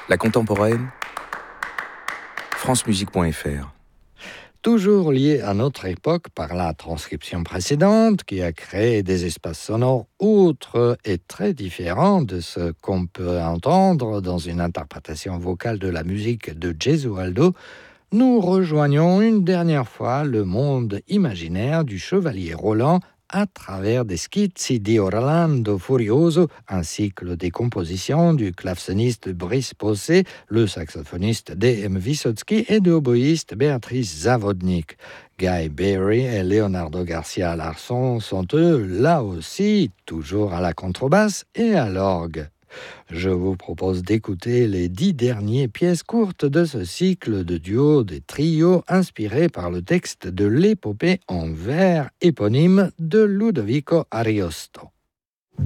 La contemporaine, francemusique.fr. Toujours lié à notre époque par la transcription précédente qui a créé des espaces sonores outre et très différents de ce qu'on peut entendre dans une interprétation vocale de la musique de Gesualdo, nous rejoignons une dernière fois le monde imaginaire du chevalier Roland à travers des schizzi di Orlando Furioso, ainsi que des compositions du claveciniste Brice Posset, le saxophoniste D.M. Vysotsky et de l'oboïste Béatrice Zavodnik. Guy Berry et Leonardo Garcia Larson sont eux, là aussi, toujours à la contrebasse et à l'orgue. Je vous propose d'écouter les 10 dernières pièces courtes de ce cycle de duos des trios inspirés par le texte de l'épopée en vers éponyme de Ludovico Ariosto.